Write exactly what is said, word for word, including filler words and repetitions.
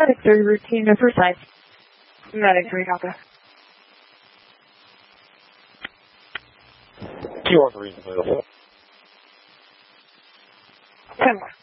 Medic three, routine no first side. Medic three, copy. Q one three, ten more.